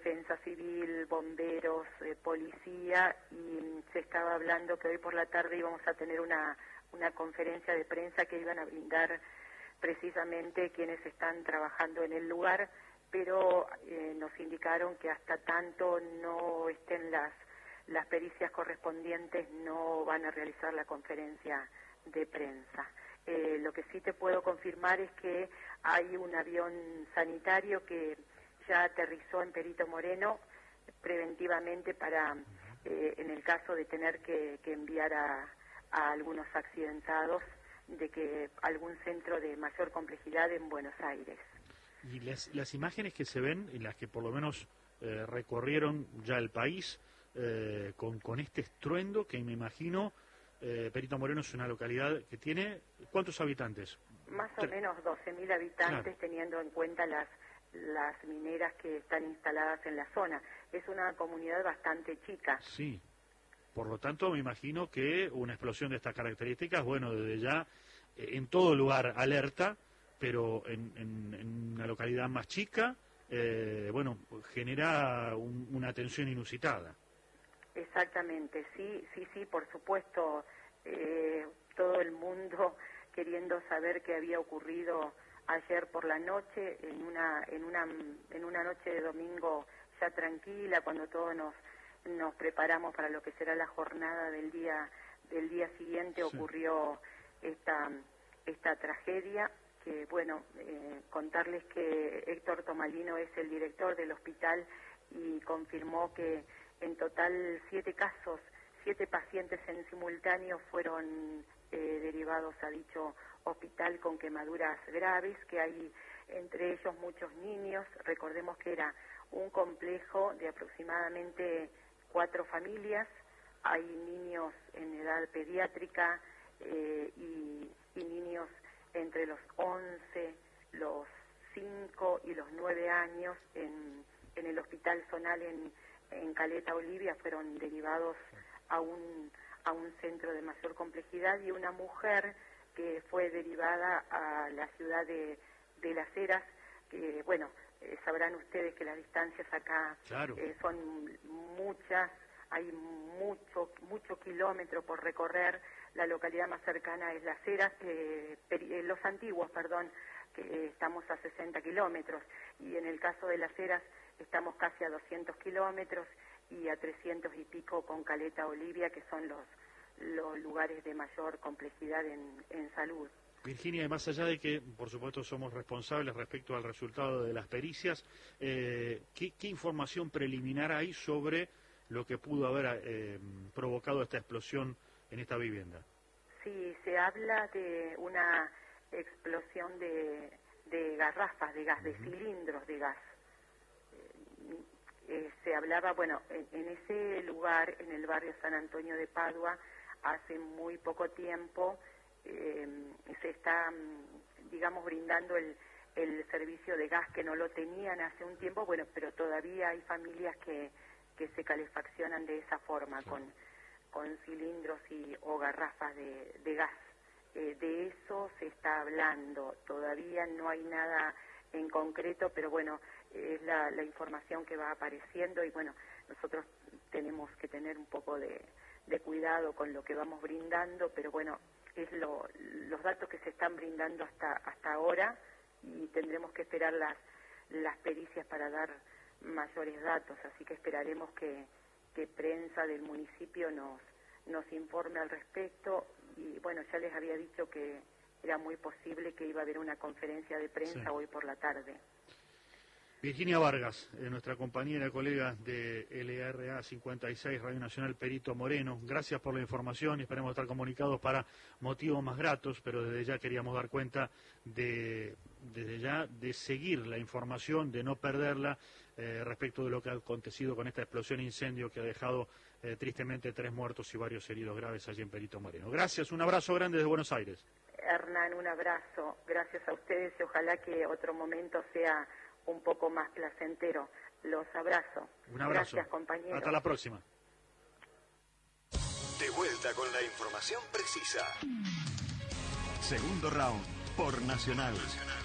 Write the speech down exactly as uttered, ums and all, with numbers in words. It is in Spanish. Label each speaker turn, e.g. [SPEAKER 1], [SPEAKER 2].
[SPEAKER 1] defensa civil, bomberos, eh, policía, y se estaba hablando que hoy por la tarde íbamos a tener una, una conferencia de prensa que iban a brindar precisamente quienes están trabajando en el lugar, pero eh, nos indicaron que hasta tanto no estén las, las pericias correspondientes no van a realizar la conferencia de prensa. Eh, lo que sí te puedo confirmar es que hay un avión sanitario que ya aterrizó en Perito Moreno preventivamente para, eh, en el caso de tener que, que enviar a, a algunos accidentados, de que algún centro de mayor complejidad en Buenos Aires.
[SPEAKER 2] Y las, las imágenes que se ven, en las que por lo menos eh, recorrieron ya el país, eh, con, con este estruendo que me imagino, eh, Perito Moreno es una localidad que tiene, ¿cuántos habitantes?
[SPEAKER 1] Más o menos doce mil habitantes, claro, teniendo en cuenta las las mineras que están instaladas en la zona. Es una comunidad bastante chica.
[SPEAKER 2] Sí, por lo tanto me imagino que una explosión de estas características, bueno, desde ya, eh, en todo lugar alerta, pero en, en, en una localidad más chica, eh, bueno, genera un, una tensión inusitada.
[SPEAKER 1] Exactamente, sí, sí, sí, por supuesto, eh, todo el mundo queriendo saber qué había ocurrido ayer por la noche, en una en una en una noche de domingo ya tranquila, cuando todos nos nos preparamos para lo que será la jornada del día del día siguiente, sí, ocurrió esta esta tragedia. Que bueno, eh, contarles que Héctor Tomalino es el director del hospital y confirmó que en total siete casos, siete pacientes en simultáneo fueron eh, derivados a dicho hospital con quemaduras graves, que hay entre ellos muchos niños. Recordemos que era un complejo de aproximadamente cuatro familias, hay niños en edad pediátrica eh, y, y niños entre los once, los cinco y los nueve años en, en el hospital zonal en, en Caleta Olivia fueron derivados a un, a un centro de mayor complejidad, y una mujer que fue derivada a la ciudad de, de Las Heras, que bueno, eh, sabrán ustedes que las distancias acá, claro, eh, son muchas, hay mucho, mucho kilómetro por recorrer. La localidad más cercana es Las Heras, eh, eh, Los Antiguos, perdón, que eh, estamos a sesenta kilómetros, y en el caso de Las Heras estamos casi a doscientos kilómetros, y a trescientos y pico con Caleta Olivia, que son los los lugares de mayor complejidad en, en salud.
[SPEAKER 2] Virginia, más allá de que, por supuesto, somos responsables respecto al resultado de las pericias, eh, ¿qué, ¿qué información preliminar hay sobre lo que pudo haber eh, provocado esta explosión en esta vivienda?
[SPEAKER 1] Sí, se habla de una explosión de, de garrafas de gas, uh-huh, de cilindros de gas. Eh, eh, se hablaba, bueno, en, en ese lugar, en el barrio San Antonio de Padua, hace muy poco tiempo eh, se está, digamos, brindando el, el servicio de gas, que no lo tenían hace un tiempo, bueno, pero todavía hay familias que, que se calefaccionan de esa forma, sí, con, con cilindros y, o garrafas de, de gas. Eh, de eso se está hablando, todavía no hay nada en concreto, pero bueno, es la, la información que va apareciendo, y bueno, nosotros tenemos que tener un poco de de cuidado con lo que vamos brindando, pero bueno, es lo, los datos que se están brindando hasta hasta ahora, y tendremos que esperar las las pericias para dar mayores datos, así que esperaremos que, que prensa del municipio nos nos informe al respecto. Y bueno, ya les había dicho que era muy posible que iba a haber una conferencia de prensa, sí, hoy por la tarde.
[SPEAKER 2] Virginia Vargas, eh, nuestra compañera, colega de L R A cincuenta y seis, Radio Nacional Perito Moreno, gracias por la información y esperemos estar comunicados para motivos más gratos, pero desde ya queríamos dar cuenta de, desde ya, de seguir la información, de no perderla eh, respecto de lo que ha acontecido con esta explosión e incendio que ha dejado eh, tristemente tres muertos y varios heridos graves allí en Perito Moreno. Gracias, un abrazo grande desde Buenos Aires.
[SPEAKER 1] Hernán, un abrazo, gracias a ustedes, y ojalá que otro momento sea un poco más placentero. Los abrazo.
[SPEAKER 2] Un abrazo.
[SPEAKER 1] Gracias, compañeros.
[SPEAKER 2] Hasta la próxima.
[SPEAKER 3] De vuelta con la información precisa.
[SPEAKER 4] Segundo round por Nacional. Nacional.